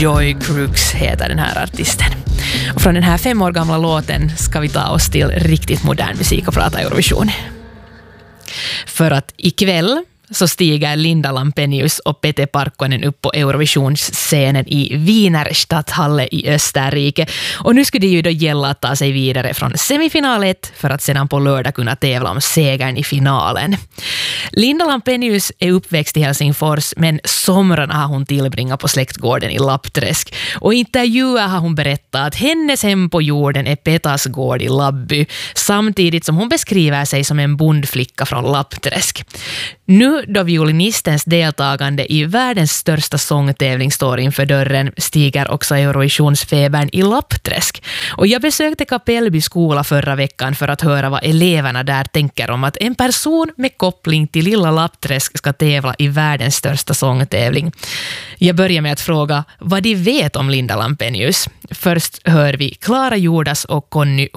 Joy Crooks heter den här artisten. Och från den här 5 år gamla låten ska vi ta oss till riktigt modern musik och prata Eurovision. För att ikväll så stiger Linda Lampenius och Pete Parkkonen upp på Eurovisionsscenen i Wiener Stadthalle i Österrike. Och nu skulle det ju då gälla att ta sig vidare från semifinal 1 för att sedan på lördag kunna tävla om segern i finalen. Linda Lampenius är uppväxt i Helsingfors, men somrarna har hon tillbringat på släktgården i Lappträsk. Och i intervjuer har hon berättat att hennes hem på jorden är Petas gård i Labby, samtidigt som hon beskriver sig som en bondflicka från Lappträsk. Nu då violinistens deltagande i världens största sångtävling står inför dörren stiger också Eurovisionsfebern i Lappträsk. Och jag besökte Kapellby skola förra veckan för att höra vad eleverna där tänker om att en person med koppling till lilla Lappträsk ska tävla i världens största sångtävling. Jag börjar med att fråga vad de vet om Linda Lampenius. Först hör vi Klara Jordas och Conny